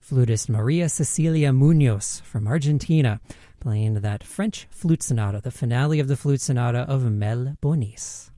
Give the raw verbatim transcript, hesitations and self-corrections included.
flutist Maria Cecilia Munoz from Argentina, playing that French flute sonata, the finale of the flute sonata of Mel Bonis.